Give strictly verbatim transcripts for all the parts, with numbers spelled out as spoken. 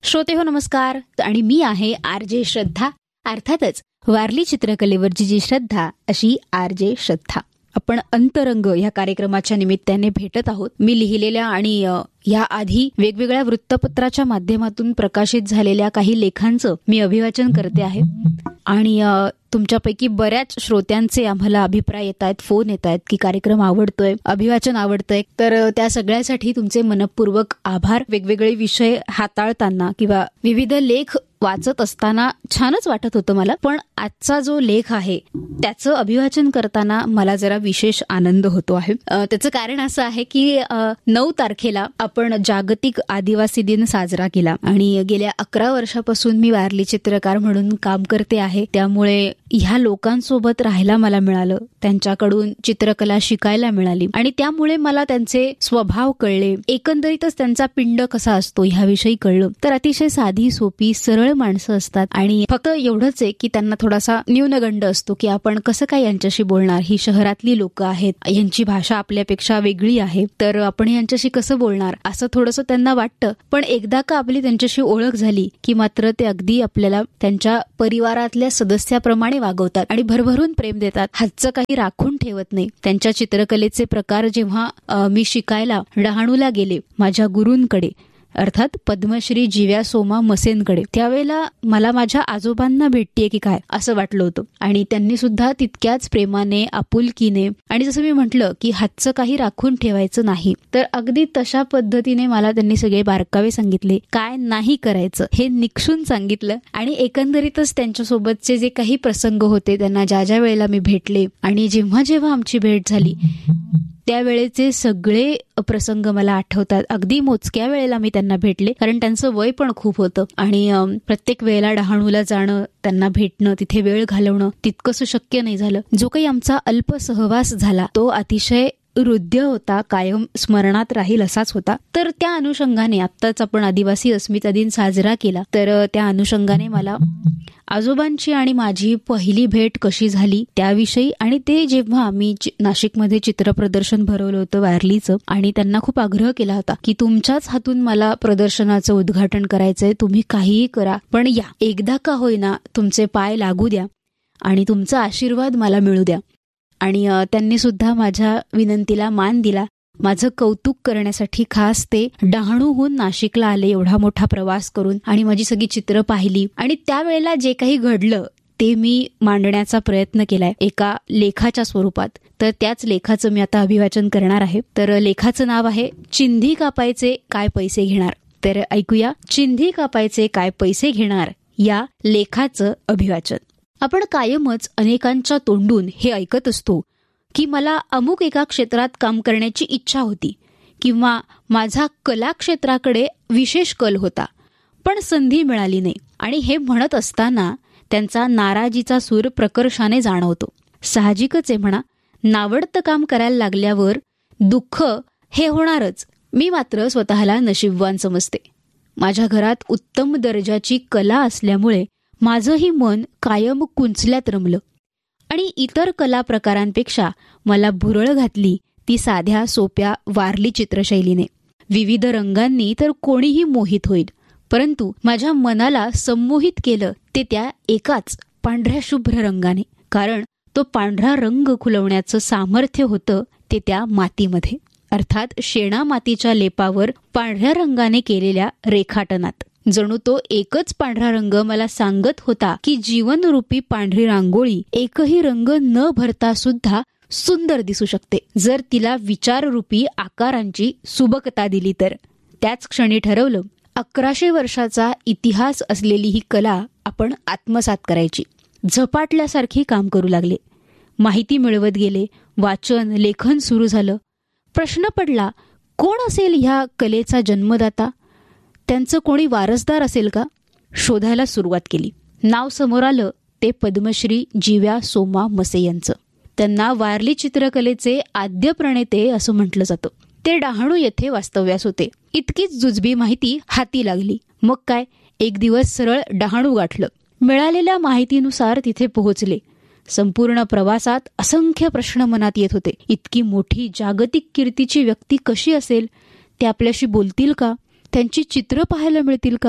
श्रोते हो नमस्कार. आणि मी आहे आर जे श्रद्धा. अर्थातच वारली चित्रकलेवरची जी श्रद्धा अशी आर जे श्रद्धा. आपण अंतरंग या कार्यक्रमाच्या निमित्ताने भेटत आहोत. मी लिहिलेल्या आणि या आधी वेगवेगळ्या वृत्तपत्राच्या माध्यमातून प्रकाशित झालेल्या काही लेखांचं मी अभिवाचन करते आहे. आणि तुमच्यापैकी बऱ्याच श्रोत्यांचे आम्हाला अभिप्राय येत आहेत, फोन येत आहेत की कार्यक्रम आवडतोय, अभिवाचन आवडतंय. तर त्या सगळ्यासाठी तुमचे मनपूर्वक आभार. वेगवेगळे विषय हाताळताना किंवा विविध लेख वाचत असताना छानच वाटत होतं मला. पण आजचा जो लेख आहे त्याचं अभिवाचन करताना मला जरा विशेष आनंद होतो आहे. त्याचं कारण असं आहे की नऊ तारखेला आपण जागतिक आदिवासी दिन साजरा केला आणि गेल्या अकरा वर्षापासून मी वारली चित्रकार म्हणून काम करते आहे. त्यामुळे ह्या लोकांसोबत राहायला मला मिळालं, त्यांच्याकडून चित्रकला शिकायला मिळाली आणि त्यामुळे मला त्यांचे स्वभाव कळले. एकंदरीतच त्यांचा पिंड कसा असतो ह्याविषयी कळलं. तर अतिशय साधी सोपी सरळ माणसं असतात आणि फक्त एवढंच आहे की त्यांना थोडासा न्यूनगंड असतो की आपण कसं काय यांच्याशी बोलणार. ही शहरातली लोक आहेत, यांची भाषा आपल्यापेक्षा वेगळी आहे, तर आपण यांच्याशी कसं बोलणार असं थोडंसं त्यांना वाटतं. पण एकदा का आपली त्यांच्याशी ओळख झाली की मात्र ते अगदी आपल्याला त्यांच्या परिवारातल्या सदस्याप्रमाणे वागवतात आणि भरभरून प्रेम देतात. हातचं काही राखून ठेवत नाही. त्यांच्या चित्रकलेचे प्रकार जेव्हा मी शिकायला डहाणूला गेले माझ्या गुरूंकडे, अर्थात पद्मश्री जिव्या सोमा मसेंकडे, त्यावेळेला मला माझ्या आजोबांना भेटतीये की काय असं वाटलं होतं. आणि त्यांनी सुद्धा तितक्याच प्रेमाने, आपुलकीने आणि जसं मी म्हटलं की हातचं काही राखून ठेवायचं नाही, तर अगदी तशा पद्धतीने मला त्यांनी सगळे बारकावे सांगितले, काय नाही करायचं हे निक्षून सांगितलं. आणि एकंदरीतच त्यांच्यासोबतचे जे काही प्रसंग होते, त्यांना ज्या ज्या वेळेला मी भेटले आणि जेव्हा जेव्हा आमची भेट झाली त्यावेळेचे सगळे प्रसंग मला आठवतात. अगदी मोजक्या वेळेला मी त्यांना भेटले, कारण त्यांचं वय पण खूप होतं आणि प्रत्येक वेळेला डहाणूला जाणं, त्यांना भेटणं, तिथे वेळ घालवणं तितकंसं शक्य नाही झालं. जो काही आमचा अल्प सहवास झाला तो अतिशय हृदय होता, कायम स्मरणात राहील असाच होता. तर त्या अनुषंगाने आत्ताच आपण आदिवासी अस्मिता दिन साजरा केला, तर त्या अनुषंगाने मला आजोबांची आणि माझी पहिली भेट कशी झाली त्याविषयी आणि ते जेव्हा मी नाशिकमध्ये चित्र प्रदर्शन भरवलं होतं वारलीचं आणि त्यांना खूप आग्रह केला होता की तुमच्याच हातून मला प्रदर्शनाचं उद्घाटन करायचंय, तुम्ही काहीही करा पण या, एकदा का होईना तुमचे पाय लागू द्या आणि तुमचा आशीर्वाद मला मिळू द्या. आणि त्यांनी सुद्धा माझ्या विनंतीला मान दिला. माझं कौतुक करण्यासाठी खास ते डहाणूहून नाशिकला आले, एवढा मोठा प्रवास करून, आणि माझी सगळी चित्र पाहिली. आणि त्यावेळेला जे काही घडलं ते मी मांडण्याचा प्रयत्न केलाय एका लेखाच्या स्वरूपात. तर त्याच लेखाचं मी आता अभिवाचन करणार आहे. तर लेखाचं नाव आहे चिंधी कापायचे काय पैसे घेणार. तर ऐकूया चिंधी कापायचे काय पैसे घेणार या लेखाचं अभिवाचन. आपण कायमच अनेकांच्या तोंडून हे ऐकत असतो की मला अमुक एका क्षेत्रात काम करण्याची इच्छा होती किंवा माझा कला क्षेत्राकडे विशेष कल होता पण संधी मिळाली नाही. आणि हे म्हणत असताना त्यांचा नाराजीचा सूर प्रकर्षाने जाणवतो. साहजिकच आहे म्हणा, नावडतं काम करायला लागल्यावर दुःख हे होणारच. मी मात्र स्वतःला नशीबवान समजते. माझ्या घरात उत्तम दर्जाची कला असल्यामुळे माझंही मन कायम कुंचल्यात रमलं आणि इतर कला प्रकारांपेक्षा मला भुरळ घातली ती साध्या सोप्या वारली चित्रशैलीने. विविध रंगांनी तर कोणीही मोहित होईल, परंतु माझ्या मनाला संमोहित केलं ते त्या एकाच पांढऱ्या शुभ्र रंगाने, कारण तो पांढरा रंग खुलवण्याचं सामर्थ्य होतं ते त्या मातीमध्ये, अर्थात शेणा मातीच्या लेपावर पांढऱ्या रंगाने केलेल्या रेखाटनात. जणू तो एकच पांढरा रंग मला सांगत होता की जीवनरूपी पांढरी रांगोळी एकही रंग न भरता सुद्धा सुंदर दिसू शकते जर तिला विचाररूपी आकारांची सुबकता दिली तर. त्याच क्षणी ठरवलं, अकराशे वर्षाचा इतिहास असलेली ही कला आपण आत्मसात करायची. झपाटल्यासारखी काम करू लागले. माहिती मिळवत गेले, वाचन लेखन सुरू झालं. प्रश्न पडला, कोण असेल ह्या कलेचा जन्मदाता? त्यांचं कोणी वारसदार असेल का? शोधायला सुरुवात केली. नाव समोर आलं ते पद्मश्री जिव्या सोमा मसे यांचं. त्यांना वारली चित्रकलेचे आद्य प्रणेते असं म्हटलं जातं. ते डहाणू येथे वास्तव्यास होते. इतकीच जुजबी माहिती हाती लागली. मग काय, एक दिवस सरळ डहाणू गाठलं. मिळालेल्या माहितीनुसार तिथे पोहोचले. संपूर्ण प्रवासात असंख्य प्रश्न मनात येत होते. इतकी मोठी जागतिक कीर्तीची व्यक्ती कशी असेल? ते आपल्याशी बोलतील का? त्यांची चित्र पाहायला मिळतील का?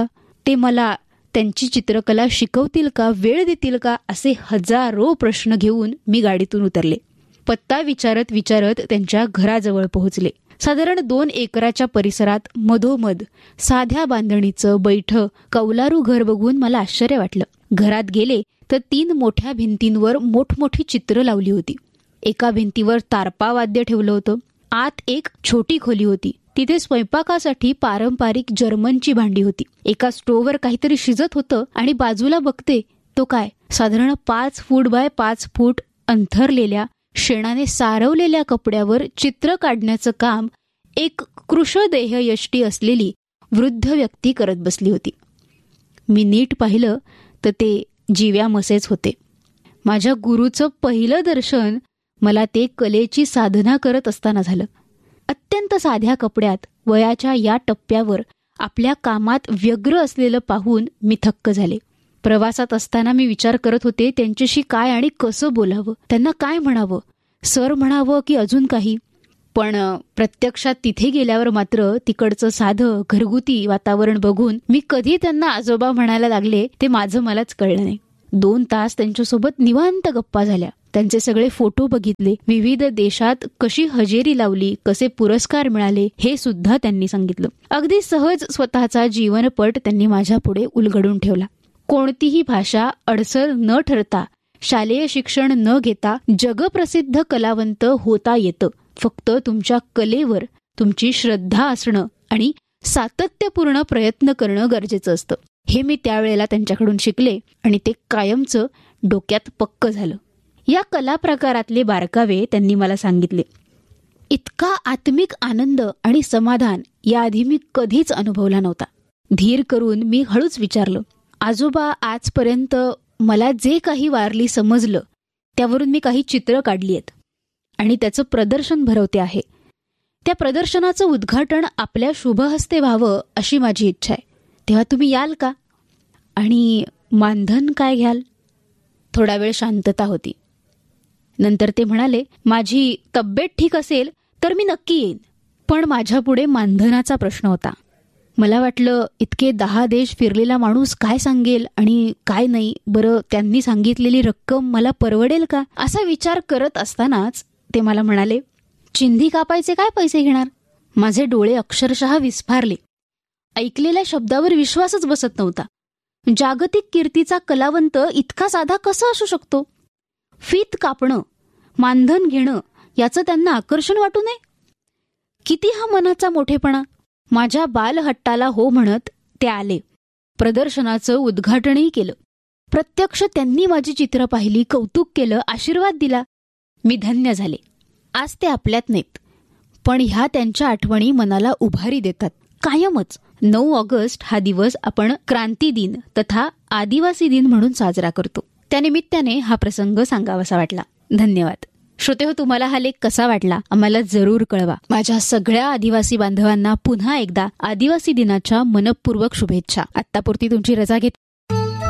ते मला त्यांची चित्रकला शिकवतील का, वेळ देतील का, असे हजारो प्रश्न घेऊन मी गाडीतून उतरले. पत्ता विचारत विचारत त्यांच्या घराजवळ पोहोचले. साधारण दोन एकराच्या परिसरात मधोमध साध्या बांधणीचं बैठं कौलारू घर बघून मला आश्चर्य वाटलं. घरात गेले तर तीन मोठ्या भिंतींवर मोठमोठी चित्र लावली होती. एका भिंतीवर तारपा वाद्य ठेवलं होतं. आत एक छोटी खोली होती. तिथे स्वयंपाकासाठी पारंपरिक जर्मनची भांडी होती. एका स्टोव्हवर काहीतरी शिजत होतं आणि बाजूला बघते तो काय, साधारण पाच फूट बाय पाच फूट अंथरलेल्या शेणाने सारवलेल्या कपड्यावर चित्र काढण्याचं काम एक कृशदेहयष्टी असलेली वृद्ध व्यक्ती करत बसली होती. मी नीट पाहिलं तर ते जिव्या मसेच होते. माझ्या गुरुचं पहिलं दर्शन मला ते कलेची साधना करत असताना झालं. अत्यंत साध्या कपड्यात वयाच्या या टप्प्यावर आपल्या कामात व्यग्र असलेलं पाहून मी थक्क झाले. प्रवासात असताना मी विचार करत होते त्यांच्याशी काय आणि कसं बोलावं, त्यांना काय म्हणावं, सर म्हणावं की अजून काही. पण प्रत्यक्षात तिथे गेल्यावर मात्र तिकडचं साधं घरगुती वातावरण बघून मी कधी त्यांना आजोबा म्हणायला लागले ते माझं मलाच कळलं नाही. दोन तास त्यांच्यासोबत निवांत गप्पा झाल्या. त्यांचे सगळे फोटो बघितले. विविध देशात कशी हजेरी लावली, कसे पुरस्कार मिळाले हे सुद्धा त्यांनी सांगितलं. अगदी सहज स्वतःचा जीवनपट त्यांनी माझ्या पुढे उलगडून ठेवला. कोणतीही भाषा अडसर न ठरता, शालेय शिक्षण न घेता जगप्रसिद्ध कलावंत होता येतं. फक्त तुमच्या कलेवर तुमची श्रद्धा असणं आणि सातत्यपूर्ण प्रयत्न करणं गरजेचं असतं. हे मी त्यावेळेला त्यांच्याकडून शिकले आणि ते कायमचं डोक्यात पक्क झालं. या कला प्रकारातले बारकावे त्यांनी मला सांगितले. इतका आत्मिक आनंद आणि समाधान याआधी मी कधीच अनुभवला नव्हता. धीर करून मी हळूच विचारलं, आजोबा, आजपर्यंत मला जे काही वारली समजलं त्यावरून मी काही चित्र काढली आहेत आणि त्याचं प्रदर्शन भरवते आहे. त्या प्रदर्शनाचं उद्घाटन आपल्या शुभहस्ते व्हावं अशी माझी इच्छा आहे. तेव्हा तुम्ही याल का? आणि मानधन काय घ्याल? थोडा वेळ शांतता होती. नंतर ते म्हणाले, माझी तब्येत ठीक असेल तर मी नक्की येईन, पण माझ्यापुढे मानधनाचा प्रश्न होता. मला वाटलं इतके दहा देश फिरलेला माणूस काय सांगेल आणि काय नाही. बरं, त्यांनी सांगितलेली रक्कम मला परवडेल का असा विचार करत असतानाच ते मला म्हणाले, चिंधी कापायचे काय पैसे घेणार? माझे डोळे अक्षरशः विस्फारले. ऐकलेल्या शब्दावर विश्वासच बसत नव्हता. जागतिक कीर्तीचा कलावंत इतका साधा कसा असू शकतो? फीत कापणं, मानधन घेणं याचं त्यांना आकर्षण वाटू नये? किती हा मनाचा मोठेपणा! माझ्या बालहट्टाला हो म्हणत ते आले. प्रदर्शनाचं उद्घाटनही केलं. प्रत्यक्ष त्यांनी माझी चित्र पाहिली, कौतुक केलं, आशीर्वाद दिला. मी धन्य झाले. आज ते आपल्यात नाहीत, पण ह्या त्यांच्या आठवणी मनाला उभारी देतात कायमच. नऊ ऑगस्ट हा दिवस आपण क्रांती दिन तथा आदिवासी दिन म्हणून साजरा करतो. त्यानिमित्ताने हा प्रसंग सांगावासा वाटला. धन्यवाद. श्रोतेहो, तुम्हाला हा लेख कसा वाटला आम्हाला जरूर कळवा. माझ्या सगळ्या आदिवासी बांधवांना पुन्हा एकदा आदिवासी दिनाच्या मनपूर्वक शुभेच्छा. आत्तापुरती तुमची रजा घेते.